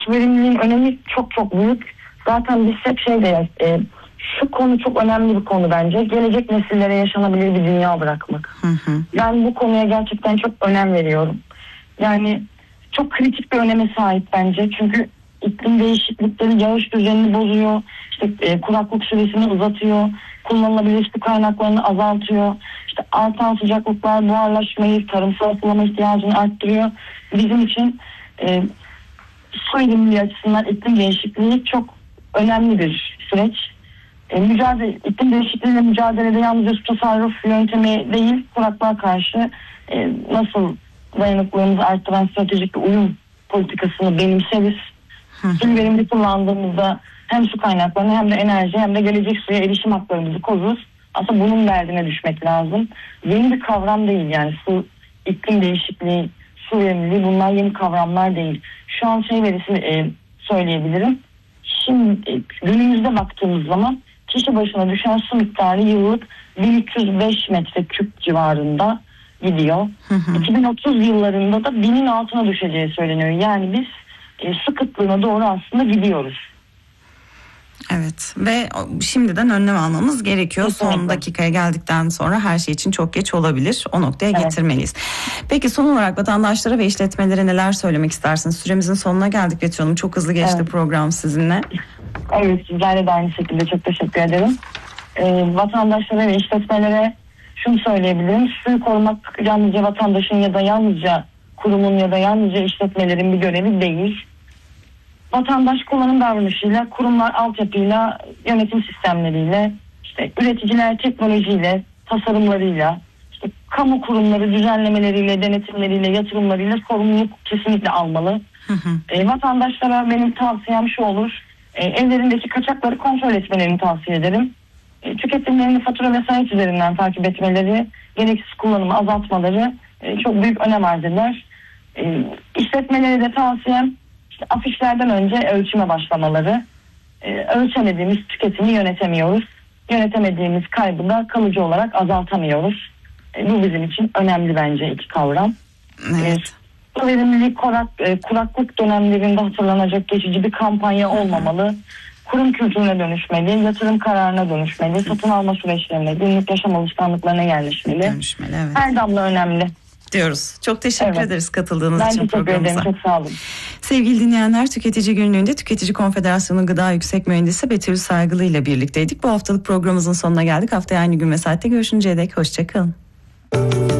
Verimliliğin önemi çok çok büyük. Zaten biz hep şu konu çok önemli bir konu bence. Gelecek nesillere yaşanabilir bir dünya bırakmak. Ben bu konuya gerçekten çok önem veriyorum. Yani çok kritik bir öneme sahip bence. Çünkü iklim değişiklikleri yağış düzenini bozuyor. İşte kuraklık süresini uzatıyor. Kullanılabilir su kaynaklarını azaltıyor. İşte artan sıcaklıklar buharlaşmayı, tarımsal sulama ihtiyacını arttırıyor. Bizim için su verimliliği açısından iklim değişikliği çok önemli bir süreç. İklim değişikliğiyle mücadelede yalnızca su tasarruf yöntemi değil, kuraklığa karşı nasıl dayanıklılığımızı arttıran stratejik bir uyum politikasını benimseriz. Su verimli kullandığımızda hem su kaynaklarını hem de enerji hem de gelecek suya erişim haklarımızı koruruz. Aslında bunun derdine düşmek lazım. Yeni bir kavram değil yani iklim değişikliği, su verimliliği, bunlar yeni kavramlar değil. Şu an verisini söyleyebilirim. Şimdi günümüzde baktığımız zaman kişi başına düşen su miktarı yıllık 1305 metreküp civarında gidiyor. 2030 yıllarında da 1000'in altına düşeceği söyleniyor. Yani biz su kıtlığına doğru aslında gidiyoruz. Evet ve şimdiden önlem almamız gerekiyor. Kesinlikle. Son dakikaya geldikten sonra her şey için çok geç olabilir. O noktaya getirmeliyiz. Peki son olarak vatandaşlara ve işletmelere neler söylemek istersiniz? Süremizin sonuna geldik Betül Hanım. Çok hızlı geçti program sizinle. Evet, sizlerle de aynı şekilde çok teşekkür ederim. Vatandaşlara ve işletmelere şunu söyleyebilirim. Suyu korumak yalnızca vatandaşın ya da yalnızca kurumun ya da yalnızca işletmelerin bir görevi değil. Vatandaş kullanım davranışıyla, kurumlar altyapıyla, yönetim sistemleriyle, işte üreticiler teknolojiyle, tasarımlarıyla, işte kamu kurumları düzenlemeleriyle, denetimleriyle, yatırımlarıyla sorumluluk kesinlikle almalı. Vatandaşlara benim tavsiyem şu olur. Evlerindeki kaçakları kontrol etmelerini tavsiye ederim. Tüketimlerini fatura ve sayıç üzerinden takip etmeleri, gereksiz kullanımı azaltmaları çok büyük önem arz eder. İşletmelere de tavsiyem afişlerden önce ölçüme başlamaları. Ölçemediğimiz tüketimi yönetemiyoruz. Yönetemediğimiz kaybı da kalıcı olarak azaltamıyoruz. Bu bizim için önemli bence iki kavram. Evet. Su verimliliği kuraklık dönemlerinde hatırlanacak geçici bir kampanya olmamalı. Kurum kültürüne dönüşmeli, yatırım kararına dönüşmeli, satın alma süreçlerine, günlük yaşam alışkanlıklarına yerleşmeli. Evet. Her damla önemli diyoruz. Çok teşekkür ederiz katıldığınız için programımıza. Ben teşekkür ederim. Çok sağ olun. Sevgili dinleyenler, Tüketici Günlüğü'nde Tüketici Konfederasyonu Gıda Yüksek Mühendisi Betül Saygılı ile birlikteydik. Bu haftalık programımızın sonuna geldik. Haftaya aynı gün ve saatte görüşünceye dek hoşça kalın.